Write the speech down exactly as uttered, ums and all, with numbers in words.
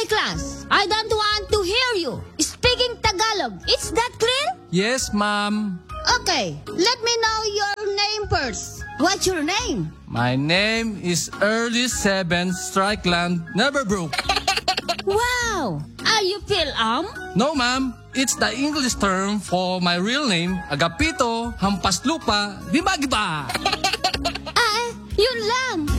class, I don't want to hear you speaking Tagalog. Is that clear? Yes, ma'am. Okay, let me know your name first. What's your name? My name is Early Seven Strikeland Neverbrook. Wow! Are you feel um? No, ma'am. It's the English term for my real name, Agapito Hampaslupa Dibagiba. Ah, yun lang.